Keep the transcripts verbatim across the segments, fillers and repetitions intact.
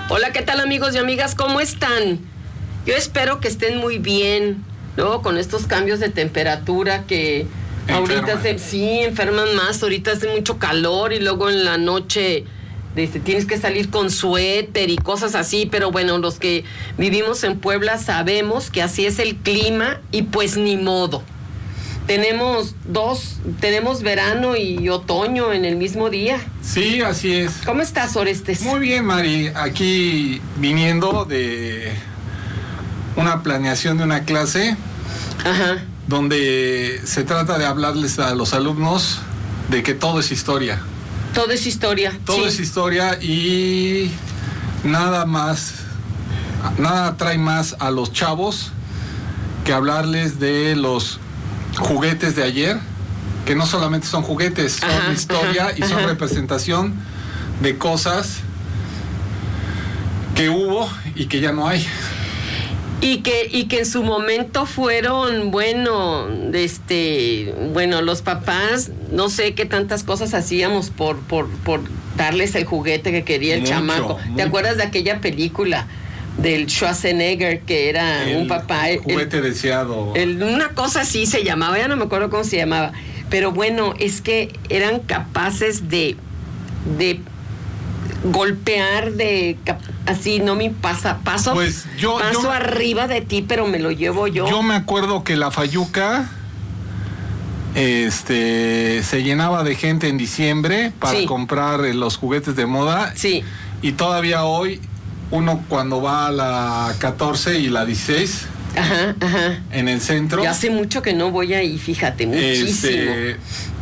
Hola, ¿qué tal amigos y amigas? ¿Cómo están? Yo espero que estén muy bien, ¿no? Con estos cambios de temperatura que ahorita se, sí, enferman más, ahorita hace mucho calor y luego en la noche este, tienes que salir con suéter y cosas así, pero bueno, los que vivimos en Puebla sabemos que así es el clima y pues ni modo. Tenemos dos, tenemos verano y otoño en el mismo día. Sí, así es. ¿Cómo estás, Orestes? Muy bien, Mari. Aquí viniendo de una planeación de una clase. Ajá. Donde se trata de hablarles a los alumnos de que todo es historia. Todo es historia. Todo sí. es historia y nada más, nada trae más a los chavos que hablarles de los juguetes de ayer, que no solamente son juguetes, son ajá, historia ajá, y son ajá. representación de cosas que hubo y que ya no hay. Y que, y que en su momento fueron, bueno, este, bueno, los papás, no sé qué tantas cosas hacíamos por, por, por darles el juguete que quería el Mucho, chamaco. mucho. ¿Te acuerdas de aquella película del Schwarzenegger que era El un papá? El, juguete deseado. El, una cosa así se llamaba, ya no me acuerdo cómo se llamaba. Pero bueno, es que eran capaces de, de golpear, de así, no me pasa, paso, pues yo, paso yo, arriba de ti, pero me lo llevo yo. Yo me acuerdo que la Fayuca este, se llenaba de gente en diciembre para sí. comprar los juguetes de moda. Sí. Y todavía hoy, uno cuando va a la catorce y la dieciséis, ajá, ajá. en el centro. Ya hace mucho que no voy ahí, fíjate, muchísimo. Este,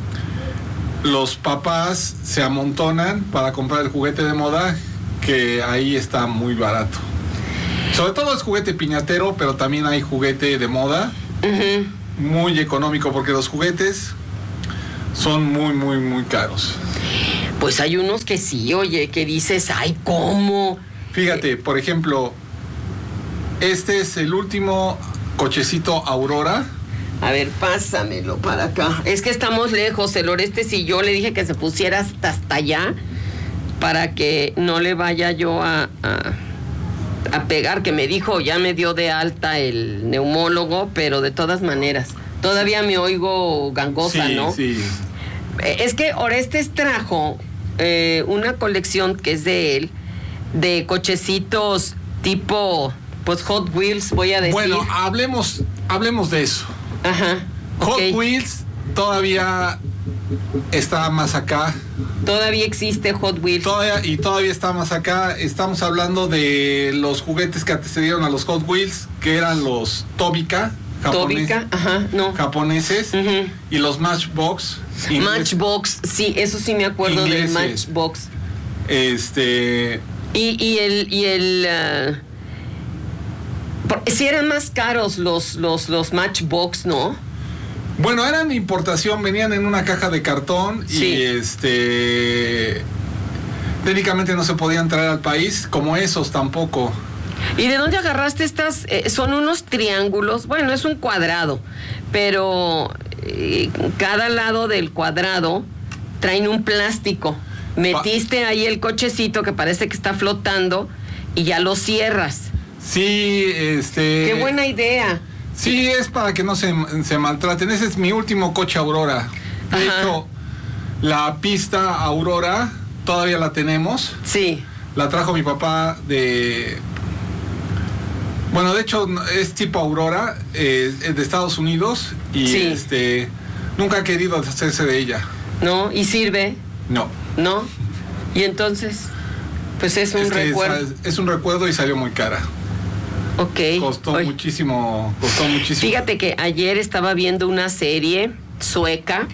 los papás se amontonan para comprar el juguete de moda, que ahí está muy barato. Sobre todo es juguete piñatero, pero también hay juguete de moda, uh-huh. muy económico, porque los juguetes son muy, muy, muy caros. Pues hay unos que sí, oye, que dices, ay, ¿cómo? Fíjate, por ejemplo, este es el último cochecito Aurora. A ver, pásamelo para acá. Es que estamos lejos, el Orestes y yo le dije que se pusiera hasta, hasta allá para que no le vaya yo a, a, a pegar, que me dijo, ya me dio de alta el neumólogo, pero de todas maneras, todavía me oigo gangosa, sí, ¿no? Sí. Es que Orestes trajo eh, una colección que es de él, de cochecitos tipo, pues Hot Wheels, voy a decir. Bueno, hablemos, hablemos de eso. Ajá. Hot okay. Wheels todavía está más acá. Todavía existe Hot Wheels. Todavía, y todavía está más acá. Estamos hablando de los juguetes que antecedieron a los Hot Wheels, que eran los Tobica. Tobica, ajá, no. Japoneses. Uh-huh. Y los Matchbox. Matchbox, sí, eso sí me acuerdo ingleses. del Matchbox. Este... Y, y el... Y el uh, sí eran más caros los, los, los Matchbox, ¿no? Bueno, eran de importación, venían en una caja de cartón sí. y este... técnicamente no se podían traer al país, como esos tampoco. ¿Y de dónde agarraste estas? Eh, son unos triángulos, bueno, es un cuadrado, pero eh, cada lado del cuadrado traen un plástico. Metiste ahí el cochecito que parece que está flotando y ya lo cierras. Sí, este... ¡Qué buena idea! Sí, es para que no se, se maltraten. Ese es mi último coche Aurora. De Ajá. hecho, la pista Aurora todavía la tenemos. Sí. La trajo mi papá de... Bueno, de hecho es tipo Aurora, eh, es de Estados Unidos y sí. este nunca ha querido deshacerse de ella. ¿No? ¿Y sirve? No. ¿No? Y entonces, pues es un es recuerdo. Es, es un recuerdo y salió muy cara. Ok. Costó Oye. muchísimo, costó muchísimo. Fíjate que ayer estaba viendo una serie sueca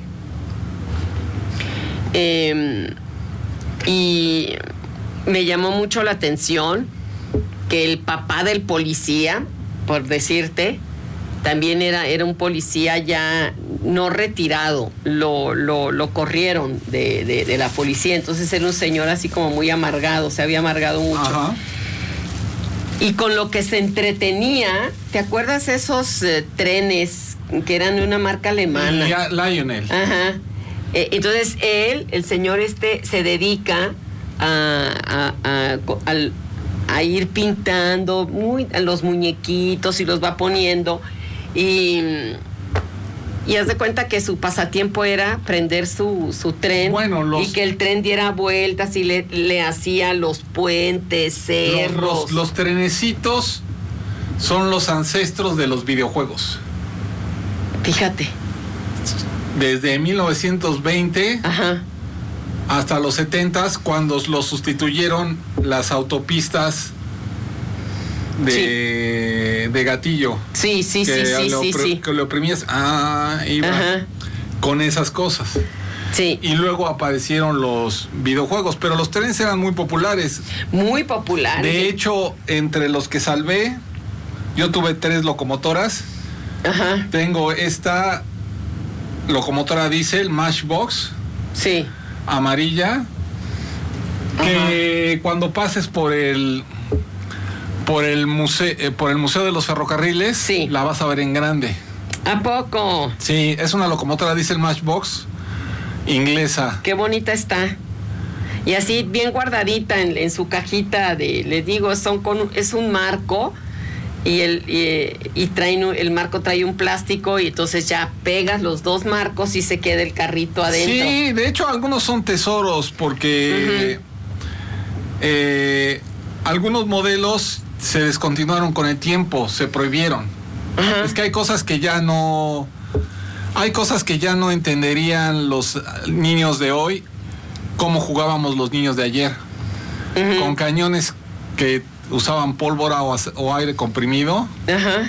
eh, y me llamó mucho la atención que el papá del policía, por decirte, también era, era un policía ya no retirado, lo, lo, lo corrieron de, de, de la policía, entonces era un señor así como muy amargado, se había amargado mucho. Ajá. Y con lo que se entretenía, ¿te acuerdas esos eh, trenes que eran de una marca alemana? Ya, Lionel. Ajá. Eh, entonces él, el señor este, se dedica a, a, a, a, a ir pintando muy, a los muñequitos y los va poniendo. Y, y haz de cuenta que su pasatiempo era prender su, su tren, bueno, los, y que el tren diera vueltas y le, le hacía los puentes, cerros. Los, los, los trenecitos son los ancestros de los videojuegos. Fíjate. Desde mil novecientos veinte Ajá. hasta los setentas, cuando los sustituyeron las autopistas de, sí. de gatillo. Sí, sí, que sí, sí, le sí, sí. Que le oprimías, ah, iba Ajá. con esas cosas. Sí. Y luego aparecieron los videojuegos, pero los trenes eran muy populares. Muy populares. De hecho, entre los que salvé, yo tuve tres locomotoras. Ajá. Tengo esta locomotora diésel Matchbox, sí, amarilla, que Ajá. cuando pases por el por el museo eh, por el museo de los ferrocarriles, sí. la vas a ver en grande. ¿A poco? Sí, es una locomotora diésel Matchbox inglesa. Qué bonita está. Y así bien guardadita en, en su cajita de, les digo, son con es un marco. Y el y, y traen el marco trae un plástico y entonces ya pegas los dos marcos y se queda el carrito adentro. Sí, de hecho algunos son tesoros porque uh-huh. eh, algunos modelos se descontinuaron con el tiempo, se prohibieron. Uh-huh. Es que hay cosas que ya no hay cosas que ya no entenderían los niños de hoy, cómo jugábamos los niños de ayer, uh-huh. con cañones que usaban pólvora o, o aire comprimido, Ajá.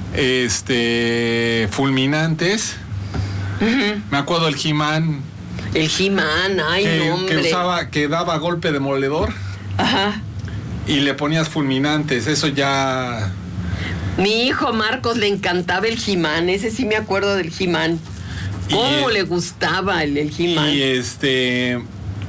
este fulminantes. Uh-huh. Me acuerdo el He-Man. El He-Man, ay, que, hombre. que usaba, que daba golpe demoledor. Ajá. Y le ponías fulminantes, eso ya. Mi hijo Marcos le encantaba el He-Man, ese sí me acuerdo del He-Man. ¿Cómo y, le gustaba el, el He-Man? Y este.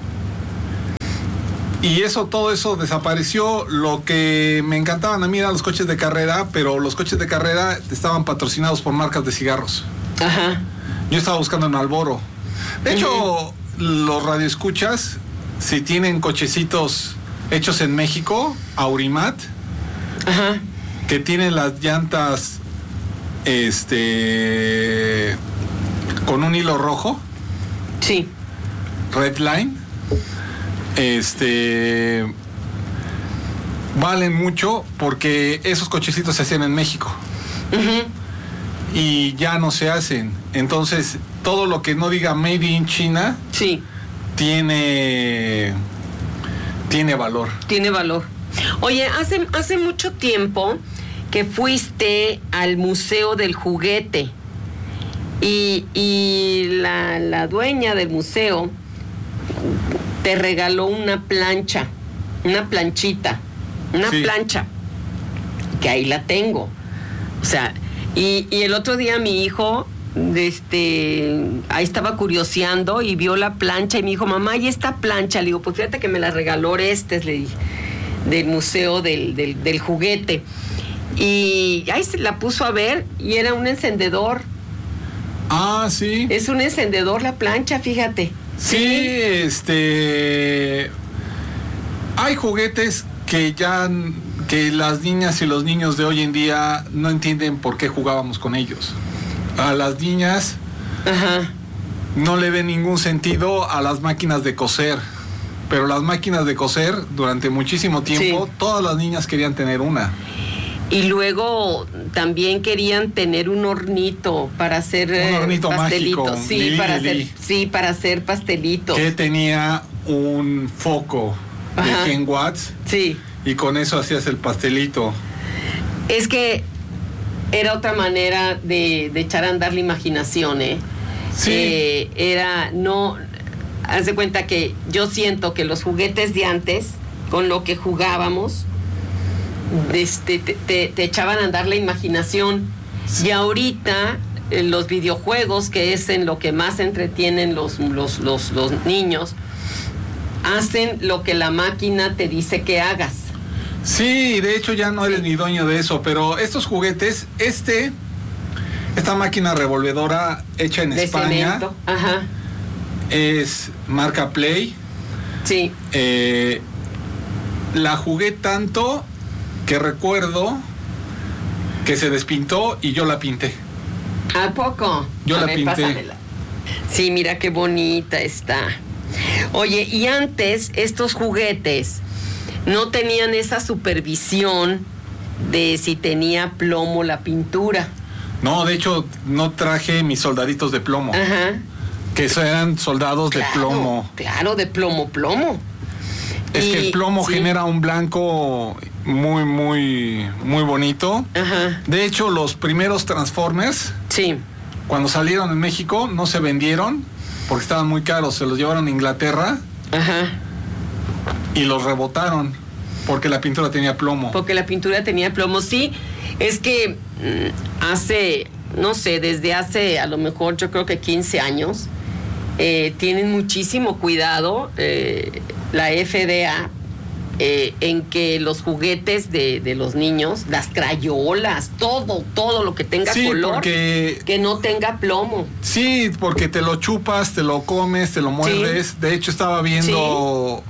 Y eso, todo eso desapareció. Lo que me encantaban a mí eran los coches de carrera, pero los coches de carrera estaban patrocinados por marcas de cigarros. Ajá. Yo estaba buscando en Marlboro. De hecho, uh-huh. los radioescuchas, si tienen cochecitos hechos en México, Aurimat, Ajá. que tienen las llantas este con un hilo rojo. Sí. Redline. Este valen mucho porque esos cochecitos se hacían en México. Uh-huh. Y ya no se hacen. Entonces, todo lo que no diga Made in China, sí, tiene tiene valor. Tiene valor. Oye, hace hace mucho tiempo que fuiste al Museo del Juguete y, y la, la dueña del museo te regaló una plancha, una planchita, una sí. plancha, que ahí la tengo. O sea, y, y el otro día mi hijo, este, ahí estaba curioseando y vio la plancha y me dijo, mamá, ¿y esta plancha? Le digo, pues fíjate que me la regaló Orestes, le dije, del Museo del, del, del Juguete. Y ahí se la puso a ver y era un encendedor. Ah, sí. Es un encendedor la plancha, fíjate. Sí, este hay juguetes que ya que las niñas y los niños de hoy en día no entienden por qué jugábamos con ellos. A las niñas Ajá. no le ven ningún sentido a las máquinas de coser, pero las máquinas de coser durante muchísimo tiempo sí. todas las niñas querían tener una. Y luego también querían tener un hornito para hacer un hornito pastelitos. mágico, sí, Lili, para hacer, Lili. sí, para hacer pastelitos. Que tenía un foco Ajá. de cien watts. Sí. Y con eso hacías el pastelito. Es que era otra manera de, de echar a andar la imaginación, ¿eh? Sí. Eh, era, no, haz de cuenta que yo siento que los juguetes de antes, con lo que jugábamos, Este, te, te, te echaban a andar la imaginación. Sí. Y ahorita eh, los videojuegos, que es en lo que más entretienen los, los, los, los niños, hacen lo que la máquina te dice que hagas. Sí, de hecho ya no eres ni dueño de eso, pero estos juguetes, este esta máquina revolvedora hecha en de España, cemento. Ajá. es marca Play. Sí. Eh, La jugué tanto que recuerdo que se despintó y yo la pinté. ¿A poco? Yo A la ver, pinté. pásamela. Sí, mira qué bonita está. Oye, y antes estos juguetes no tenían esa supervisión de si tenía plomo la pintura. No, de hecho, no traje mis soldaditos de plomo. Ajá. Que esos eran soldados Claro, de plomo. Claro, de plomo, plomo. Es Y- que el plomo sí. genera un blanco muy, muy, muy bonito. Ajá, De hecho, los primeros Transformers, sí. cuando salieron en México, no se vendieron porque estaban muy caros. Se los llevaron a Inglaterra Ajá. y los rebotaron porque la pintura tenía plomo. Porque la pintura tenía plomo. Sí, es que mm, hace, no sé, desde hace a lo mejor yo creo que quince años, eh, tienen muchísimo cuidado eh, la F D A eh, en que los juguetes de, de los niños, las crayolas, todo, todo lo que tenga Sí, color, porque que no tenga plomo. sí, porque te lo chupas, te lo comes, te lo muerdes. De hecho, estaba viendo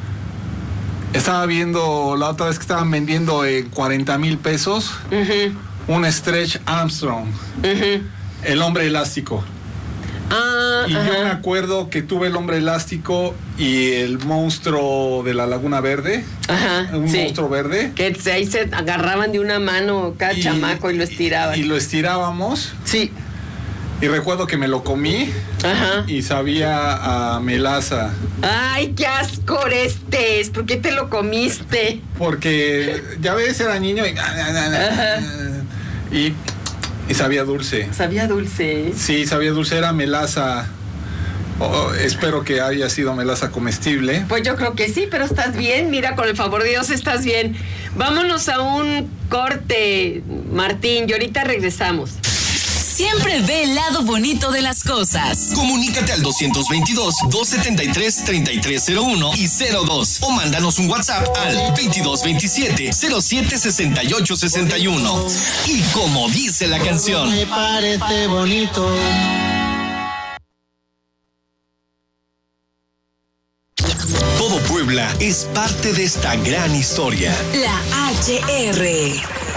estaba viendo la otra vez que estaban vendiendo en cuarenta mil pesos Ujú, un Stretch Armstrong, ujú. el hombre elástico. Ah, Y yo me ajá, acuerdo que tuve el hombre elástico y el monstruo de la Laguna Verde, ajá, un sí. monstruo verde. Que se- ahí se agarraban de una mano cada y- chamaco y lo estiraban. Y lo estirábamos. Sí, Y recuerdo que me lo comí ajá. y sabía a melaza. Ay, qué asco este es. ¿Por qué te lo comiste? Porque ya ves, era niño y, Ajá. y, y sabía dulce. Sabía dulce. Sí, sabía dulce, era melaza. Oh, espero que haya sido melaza comestible. Pues yo creo que sí, pero estás bien. Mira, con el favor de Dios estás bien. Vámonos a un corte, Martín, y ahorita regresamos. Siempre ve el lado bonito de las cosas. Comunícate al doscientos veintidós, doscientos setenta y tres, treinta y tres cero uno y cero dos o mándanos un WhatsApp al veintidós veintisiete, cero siete sesenta y ocho sesenta y uno. Y como dice la canción, Me parece bonito. todo Puebla es parte de esta gran historia. La H R.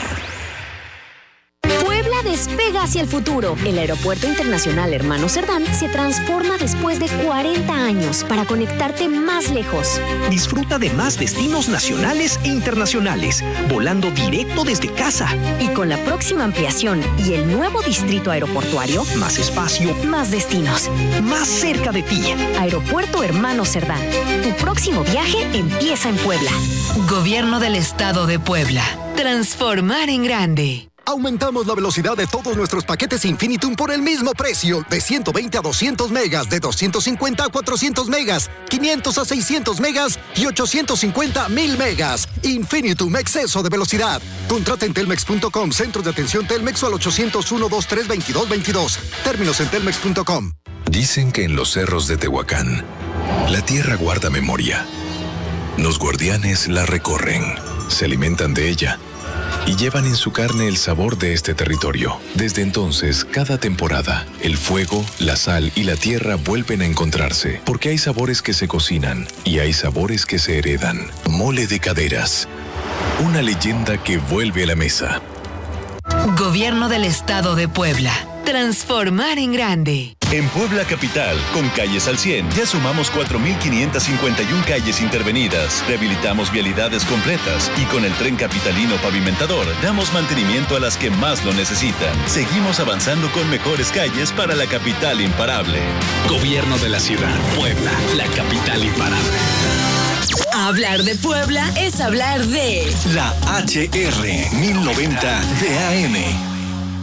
Puebla despega hacia el futuro. El Aeropuerto Internacional Hermano Cerdán se transforma después de cuarenta años para conectarte más lejos. Disfruta de más destinos nacionales e internacionales, volando directo desde casa. Y con la próxima ampliación y el nuevo distrito aeroportuario, Más espacio, más destinos. más cerca de ti. Aeropuerto Hermano Cerdán. Tu próximo viaje empieza en Puebla. Gobierno del Estado de Puebla. Transformar en grande. Aumentamos la velocidad de todos nuestros paquetes Infinitum por el mismo precio, de ciento veinte a doscientos megas, de doscientos cincuenta a cuatrocientos megas, quinientos a seiscientos megas y ochocientos cincuenta a mil megas. Infinitum, exceso de velocidad. Contrata en telmex punto com, centros de atención Telmex o al ochocientos uno, veintitrés, veintidós veintidós. Términos en telmex punto com. Dicen que en los cerros de Tehuacán, la tierra guarda memoria. Los guardianes la recorren, se alimentan de ella y llevan en su carne el sabor de este territorio. Desde entonces, cada temporada, el fuego, la sal y la tierra vuelven a encontrarse, porque hay sabores que se cocinan y hay sabores que se heredan. Mole de Caderas, una leyenda que vuelve a la mesa. Gobierno del Estado de Puebla. Transformar en grande. En Puebla Capital, con Calles al cien, ya sumamos cuatro mil quinientas cincuenta y una calles intervenidas, rehabilitamos vialidades completas y con el tren capitalino pavimentador damos mantenimiento a las que más lo necesitan. Seguimos avanzando con mejores calles para la capital imparable. Gobierno de la ciudad, Puebla, la capital imparable. Hablar de Puebla es hablar de La H R mil noventa de A M.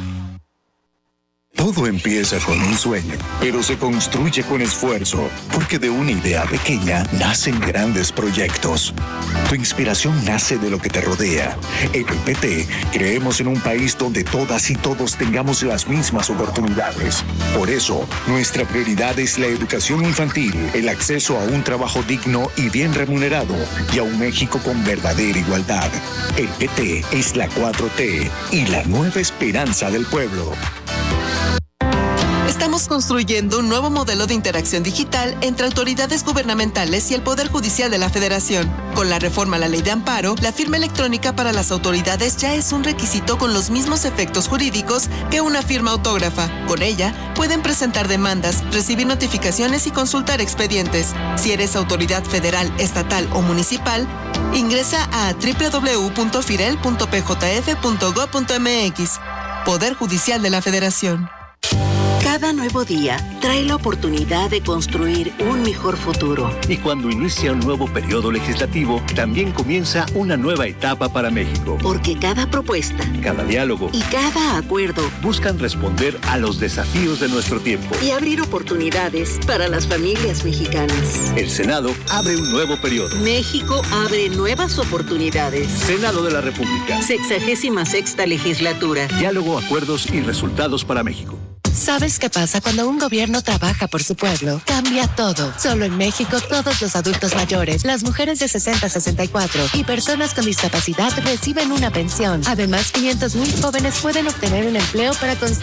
Todo empieza con un sueño, pero se construye con esfuerzo, porque de una idea pequeña nacen grandes proyectos. Tu inspiración nace de lo que te rodea. En el P T creemos en un país donde todas y todos tengamos las mismas oportunidades. Por eso, nuestra prioridad es la educación infantil, el acceso a un trabajo digno y bien remunerado, y a un México con verdadera igualdad. El P T es la cuatro T y la nueva esperanza del pueblo. Estamos construyendo un nuevo modelo de interacción digital entre autoridades gubernamentales y el Poder Judicial de la Federación. Con la reforma a la Ley de Amparo, la firma electrónica para las autoridades ya es un requisito con los mismos efectos jurídicos que una firma autógrafa. Con ella, pueden presentar demandas, recibir notificaciones y consultar expedientes. Si eres autoridad federal, estatal o municipal, ingresa a doble u doble u doble u punto firel punto p j f punto gob punto m x. Poder Judicial de la Federación. Cada nuevo día trae la oportunidad de construir un mejor futuro. Y cuando inicia un nuevo periodo legislativo, también comienza una nueva etapa para México. Porque cada propuesta, cada diálogo y cada acuerdo buscan responder a los desafíos de nuestro tiempo y abrir oportunidades para las familias mexicanas. El Senado abre un nuevo periodo. México abre nuevas oportunidades. Senado de la República. Sexagésima sexta legislatura. Diálogo, acuerdos y resultados para México. ¿Sabes qué pasa cuando un gobierno trabaja por su pueblo? Cambia todo. Solo en México, todos los adultos mayores, las mujeres de sesenta a sesenta y cuatro y personas con discapacidad reciben una pensión. Además, quinientos mil jóvenes pueden obtener un empleo para construir